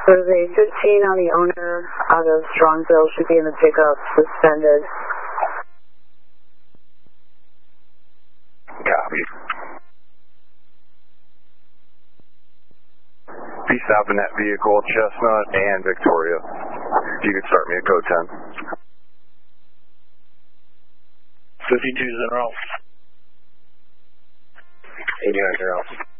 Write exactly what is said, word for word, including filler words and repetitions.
There's a fifteen on the owner out of Strongsville, should be in the pickup, suspended. Copy. Peace out in that vehicle, Chestnut and Victoria. You can start me at code ten. fifty-two zero. eighty-nine zero.